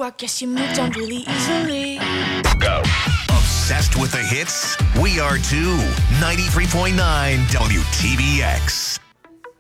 I guess you moved on really easily. Go. Obsessed with the hits? We are too. 93.9 WTBX.